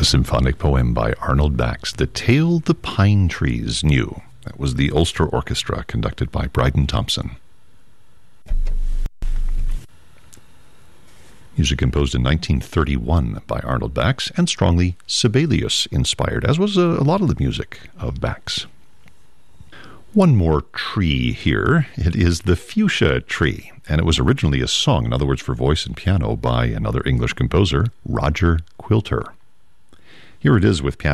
The symphonic poem by Arnold Bax, The Tale the Pine Trees Knew. That was the Ulster Orchestra, conducted by Bryden Thompson. Music composed in 1931 by Arnold Bax and strongly Sibelius-inspired, as was a lot of the music of Bax. One more tree here. It is the fuchsia tree, and it was originally a song, in other words, for voice and piano, by another English composer, Roger Quilter. Here it is with piano.